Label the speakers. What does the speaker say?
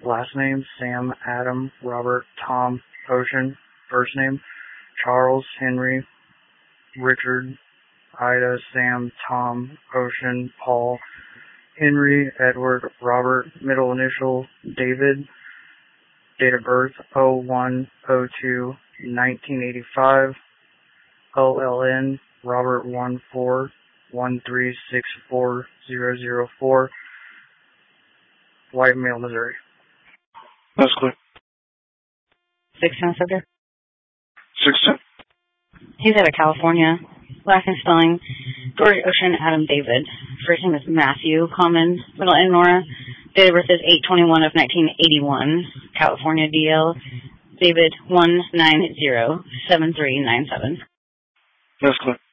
Speaker 1: Last name, Sam, Adam, Robert, Tom, Ocean. First name, Charles, Henry, Richard, Ida, Sam, Tom, Ocean, Paul, Henry, Edward, Robert. Middle initial, David. Date of birth, 01/02/1985. OLN, Robert 1413640004. White male, Missouri.
Speaker 2: That's clear.
Speaker 3: 16 subject.
Speaker 2: 16.
Speaker 3: He's out of California. Last name spelling, George, Ocean, Adam, David. First name is Matthew, common, middle name Nora. Date of birth is 8/21/1981. California, DL. David 1907397.
Speaker 2: That's clear.